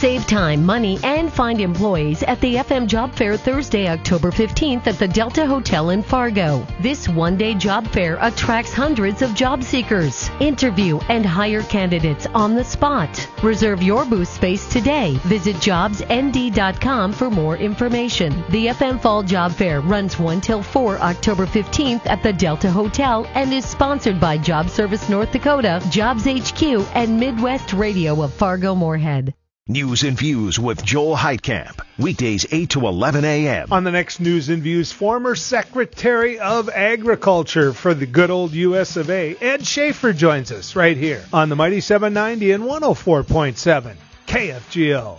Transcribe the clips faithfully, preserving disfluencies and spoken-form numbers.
Save time, money, and find employees at the F M Job Fair Thursday, October fifteenth at the Delta Hotel in Fargo. This one-day job fair attracts hundreds of job seekers. Interview and hire candidates on the spot. Reserve your booth space today. Visit jobs n d dot com for more information. The F M Fall Job Fair runs one till four October fifteenth at the Delta Hotel and is sponsored by Job Service North Dakota, Jobs H Q, and Midwest Radio of Fargo-Moorhead. News and Views with Joel Heitkamp. Weekdays eight to eleven a.m. On the next News and Views, former Secretary of Agriculture for the good old U S of A, Ed Schaefer, joins us right here on the Mighty seven ninety and one oh four point seven K F G O.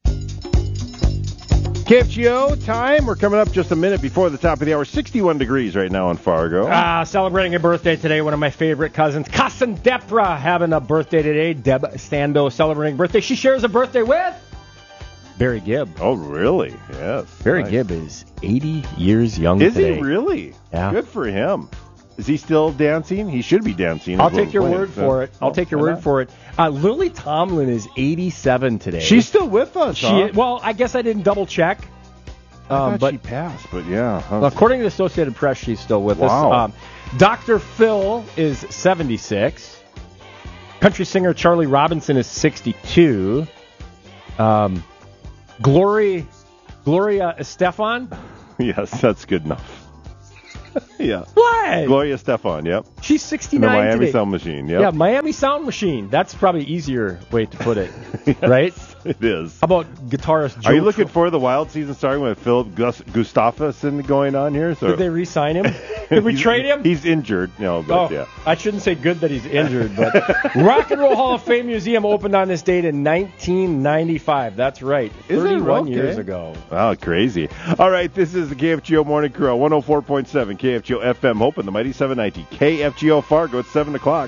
K F G O time. We're coming up just a minute before the top of the hour. sixty-one degrees right now in Fargo. Ah, celebrating a birthday today. One of my favorite cousins, cousin Depra, having a birthday today. Deb Stando celebrating birthday. She shares a birthday with Barry Gibb. Oh, really? Yes. Barry nice. Gibb is eighty years young is today. Is he really? Yeah. Good for him. Is he still dancing? He should be dancing. I'll take your playing, word so. for it. I'll oh, take your word not? for it. Uh, Lily Tomlin is eighty-seven today. She's still with us, she, huh? Well, I guess I didn't double check. I um, but she passed, but yeah. Huh. According to the Associated Press, she's still with wow. us. Um, Doctor Phil is seventy-six. Country singer Charlie Robinson is sixty-two. Um, Glory, Gloria Estefan? Yes, that's good enough. Yeah. What? Gloria Estefan, yep. She's sixty-nine The Miami today. Sound Machine, yep. Yeah, Miami Sound Machine. That's probably easier way to put it, yes, right? It is. How about guitarist Joe Are you looking Tr- for the Wild season starting with Philip Gus- Gustafsson going on here? So Did they re-sign him? Did we trade him? He's injured. No, but oh, yeah. I shouldn't say good that he's injured, but Rock and Roll Hall of Fame Museum opened on this date in nineteen ninety-five. That's right. Is thirty-one it? Okay. years ago. Wow, crazy. All right, this is the K F G O Morning Crew, one oh four point seven K F G O F M, Hope, and the Mighty seven ninety. K F G O Fargo, it's seven o'clock.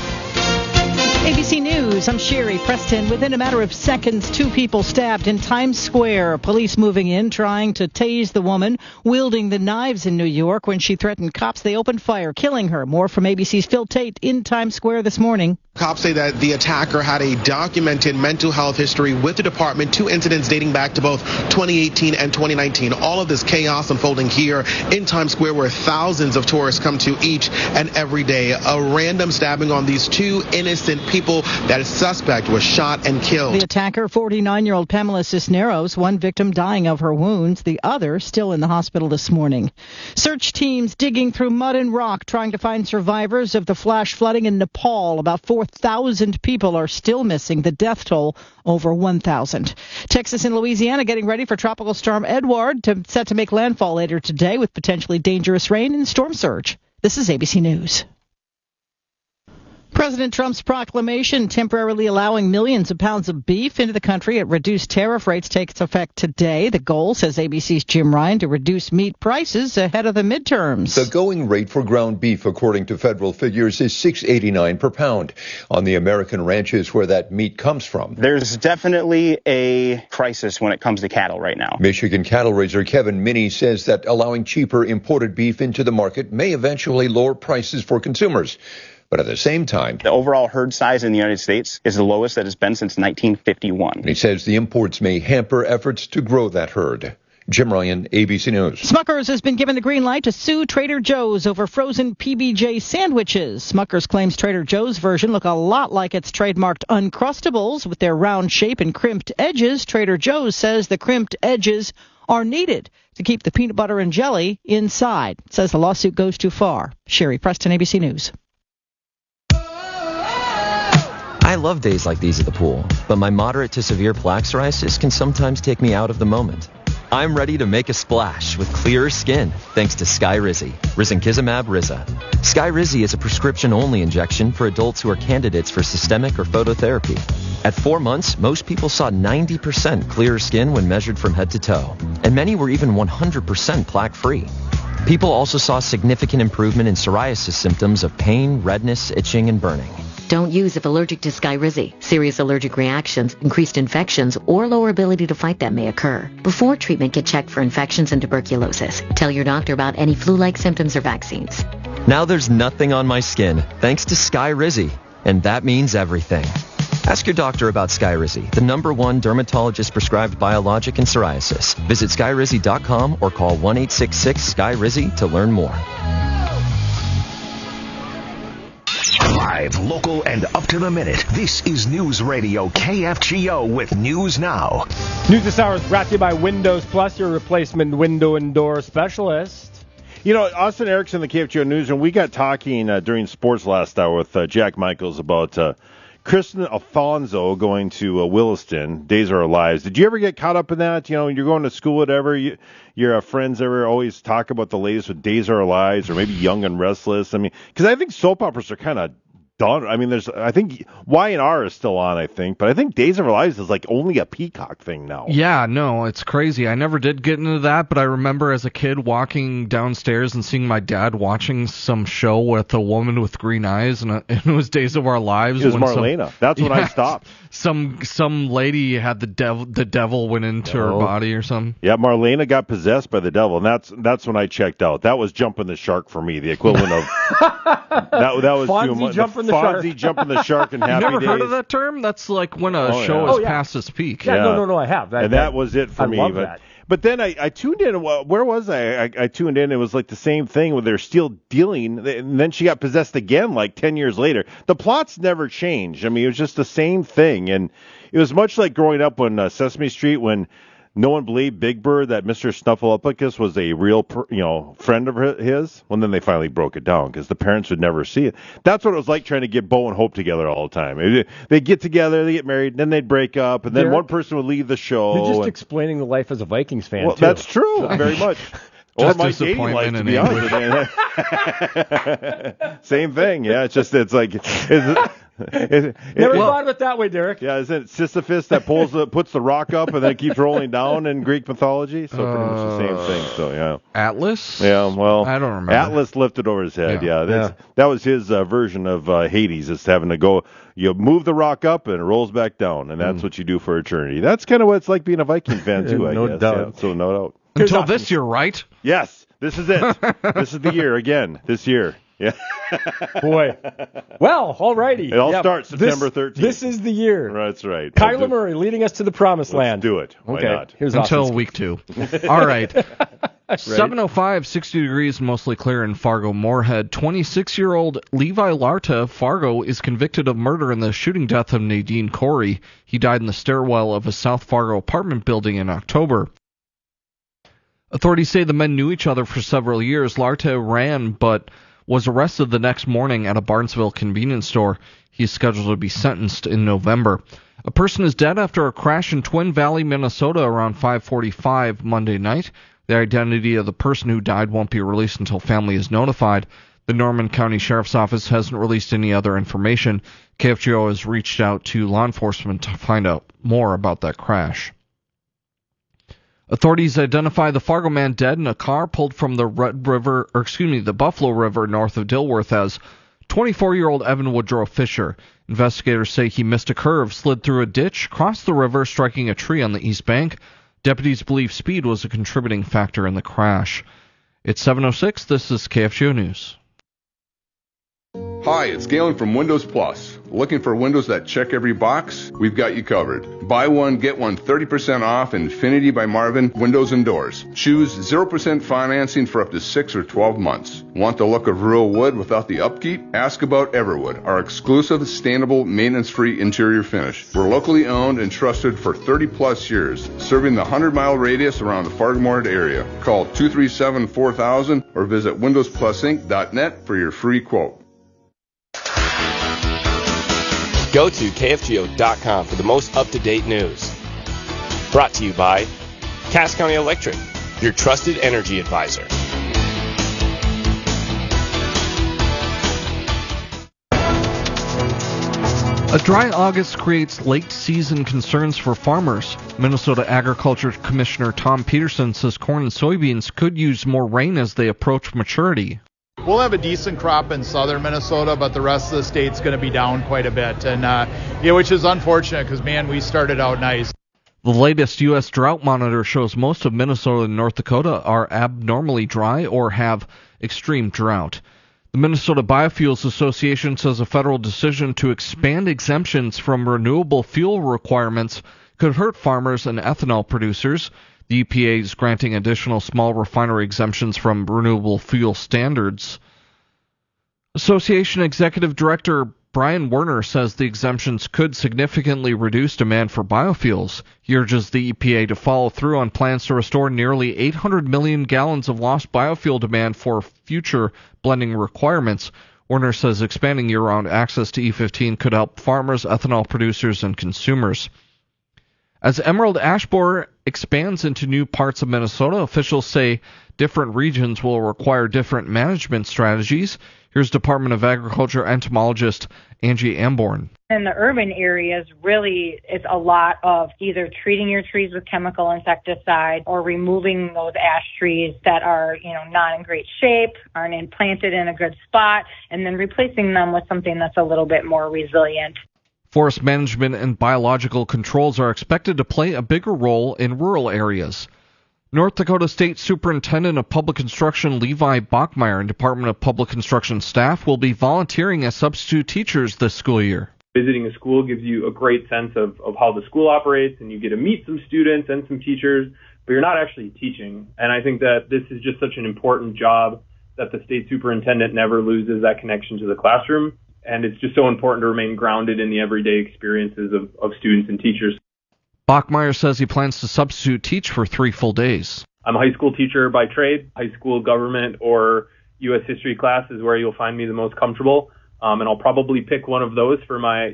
A B C News, I'm Sherry Preston. Within a matter of seconds, two people stabbed in Times Square. Police moving in, trying to tase the woman wielding the knives in New York. When she threatened cops, they opened fire, killing her. More from A B C's Phil Tate in Times Square this morning. Cops say that the attacker had a documented mental health history with the department, two incidents dating back to both twenty eighteen and twenty nineteen. All of this chaos unfolding here in Times Square, where thousands of tourists come to each and every day. A random stabbing on these two innocent people that a suspect was shot and killed. The attacker, forty-nine-year-old Pamela Cisneros, one victim dying of her wounds, the other still in the hospital this morning. Search teams digging through mud and rock trying to find survivors of the flash flooding in Nepal. About four thousand people are still missing. The death toll over one thousand. Texas and Louisiana getting ready for Tropical Storm Edward, to, set to make landfall later today with potentially dangerous rain and storm surge. This is A B C News. President Trump's proclamation temporarily allowing millions of pounds of beef into the country at reduced tariff rates takes effect today. The goal, says A B C's Jim Ryan, to reduce meat prices ahead of the midterms. The going rate for ground beef, according to federal figures, is six dollars and eighty-nine cents per pound. On the American ranches where that meat comes from, there's definitely a crisis when it comes to cattle right now. Michigan cattle raiser Kevin Minnie says that allowing cheaper imported beef into the market may eventually lower prices for consumers. But at the same time, the overall herd size in the United States is the lowest that it's been since nineteen fifty-one. And he says the imports may hamper efforts to grow that herd. Jim Ryan, A B C News. Smucker's has been given the green light to sue Trader Joe's over frozen P B J sandwiches. Smucker's claims Trader Joe's version look a lot like its trademarked Uncrustables with their round shape and crimped edges. Trader Joe's says the crimped edges are needed to keep the peanut butter and jelly inside. It says the lawsuit goes too far. Sherry Preston, A B C News. I love days like these at the pool, but my moderate to severe plaque psoriasis can sometimes take me out of the moment. I'm ready to make a splash with clearer skin thanks to Skyrizi, risankizumab Riza. Skyrizi is a prescription-only injection for adults who are candidates for systemic or phototherapy. At four months, most people saw ninety percent clearer skin when measured from head to toe, and many were even one hundred percent plaque-free. People also saw significant improvement in psoriasis symptoms of pain, redness, itching, and burning. Don't use if allergic to Skyrizi. Serious allergic reactions, increased infections, or lower ability to fight them may occur. Before treatment, get checked for infections and tuberculosis. Tell your doctor about any flu-like symptoms or vaccines. Now there's nothing on my skin, thanks to Skyrizi, and that means everything. Ask your doctor about Skyrizi, the number one dermatologist-prescribed biologic in psoriasis. Visit skyrizi dot com or call one eight six six Skyrizi to learn more. Live, local, and up to the minute. This is News Radio K F G O with News Now. News this hour is brought to you by Windows Plus, your replacement window and door specialist. You know, Austin Erickson, the K F G O Newsroom, we got talking uh, during sports last hour with uh, Jack Michaels about uh, Kristen Alfonso going to uh, Williston, Days of Our Lives. Did you ever get caught up in that? You know, you're going to school, whatever, you, your uh, friends ever always talk about the latest with Days of Our Lives or maybe Young and Restless? I mean, because I think soap operas are kind of done. I mean, there's, I think Y and R is still on, I think, but I think Days of Our Lives is like only a Peacock thing now. Yeah, no, it's crazy. I never did get into that, but I remember as a kid walking downstairs and seeing my dad watching some show with a woman with green eyes, and, a, and it was Days of Our Lives. It was when Marlena. Some, That's when yeah, I stopped. Some some lady had the devil. The devil went into No. her body or something. Yeah, Marlena got possessed by the devil, and that's that's when I checked out. That was jumping the shark for me, the equivalent of that. That was Fonzie too much. jumping the Fonzie shark. jumping the shark in You Happy never Days. heard of that term? That's like when a Oh, show yeah. is Oh, yeah. past its peak. Yeah, no, no, no, I have. That, and that was it for I me. love but, that. but then I, I tuned in. well, Where was I? I? I tuned in. It was like the same thing where they're still dealing. And then she got possessed again like ten years later. The plots never changed. I mean, it was just the same thing. And it was much like growing up on uh, Sesame Street when no one believed Big Bird that Mister Snuffleupagus was a real, per, you know, friend of his. Well, then they finally broke it down because the parents would never see it. That's what it was like trying to get Bo and Hope together all the time. They'd get together, they get married, then they'd break up, and then Derek, one person would leave the show. You're just and, explaining the life as a Vikings fan, well, too. that's true, very much. Or Just my dating life, disappointment to and be honest with you. Same thing, yeah. It's just, it's like, it's, it, Never it, thought of it that way, Derek. yeah, isn't it Sisyphus that pulls the, puts the rock up and then keeps rolling down in Greek mythology? So pretty much the same thing. So yeah, Atlas? yeah. Well, I don't remember. Atlas lifted over his head. Yeah. Yeah, that's, Yeah. that was his uh, version of uh, Hades, is having to go. You move the rock up and it rolls back down, and that's Mm. what you do for eternity. That's kind of what it's like being a Viking fan too. I No guess. doubt. Yeah, so no doubt. Until Here's this year, right? Yes, this is it. This is the year again. This year. Yeah. Boy. Well, all righty. It all Yeah, starts September this- thirteenth. This is the year. That's right. Kyler Let's Murray leading us to the promised do, land. let's do it. Why Okay. not? Here's Until Austin's- week two. All right. seven oh five, sixty degrees, mostly clear in Fargo-Moorhead. twenty-six-year-old Levi Larta of Fargo is convicted of murder in the shooting death of Nadine Corey. He died in the stairwell of a South Fargo apartment building in October. Authorities say the men knew each other for several years. Larta ran, but was arrested the next morning at a Barnesville convenience store. He is scheduled to be sentenced in November. A person is dead after a crash in Twin Valley, Minnesota around five forty-five Monday night. The identity of the person who died won't be released until family is notified. The Norman County Sheriff's Office hasn't released any other information. K F G O has reached out to law enforcement to find out more about that crash. Authorities identify the Fargo man dead in a car pulled from the Red River, or excuse me, the Buffalo River north of Dilworth as twenty-four-year-old Evan Woodrow Fisher. Investigators say he missed a curve, slid through a ditch, crossed the river, striking a tree on the east bank. Deputies believe speed was a contributing factor in the crash. It's seven oh six. This is K F G O News. Hi, it's Galen from Windows Plus. Looking for windows that check every box? We've got you covered. Buy one, get one thirty percent off Infinity by Marvin Windows and Doors. Choose zero percent financing for up to six or twelve months. Want the look of real wood without the upkeep? Ask about Everwood, our exclusive, sustainable, maintenance-free interior finish. We're locally owned and trusted for thirty plus years, serving the one hundred mile radius around the Fargo-Moorhead area. Call two three seven, four thousand or visit windows plus inc dot net for your free quote. Go to K F G O dot com for the most up-to-date news. Brought to you by Cass County Electric, your trusted energy advisor. A dry August creates late-season concerns for farmers. Minnesota Agriculture Commissioner Tom Peterson says corn and soybeans could use more rain as they approach maturity. We'll have a decent crop in southern Minnesota, but the rest of the state's going to be down quite a bit, and uh, yeah, which is unfortunate because, man, we started out nice. The latest U S drought monitor shows most of Minnesota and North Dakota are abnormally dry or have extreme drought. The Minnesota Biofuels Association says a federal decision to expand exemptions from renewable fuel requirements could hurt farmers and ethanol producers. The E P A is granting additional small refinery exemptions from renewable fuel standards. Association Executive Director Brian Werner says the exemptions could significantly reduce demand for biofuels. He urges the E P A to follow through on plans to restore nearly eight hundred million gallons of lost biofuel demand for future blending requirements. Werner says expanding year-round access to E fifteen could help farmers, ethanol producers, and consumers. As emerald ash borer expands into new parts of Minnesota, officials say different regions will require different management strategies. Here's Department of Agriculture entomologist Angie Amborn. In the urban areas, really, it's a lot of either treating your trees with chemical insecticide or removing those ash trees that are, you know, not in great shape, aren't implanted in a good spot, and then replacing them with something that's a little bit more resilient. Forest management and biological controls are expected to play a bigger role in rural areas. North Dakota State Superintendent of Public Instruction Levi Bachmeyer and Department of Public Instruction staff will be volunteering as substitute teachers this school year. Visiting a school gives you a great sense of, of how the school operates, and you get to meet some students and some teachers, but you're not actually teaching. And I think that this is just such an important job that the state superintendent never loses that connection to the classroom. And it's just so important to remain grounded in the everyday experiences of, of students and teachers. Bachmeyer says he plans to substitute teach for three full days. I'm a high school teacher by trade. High school government or U S history class is where you'll find me the most comfortable. Um, and I'll probably pick one of those for my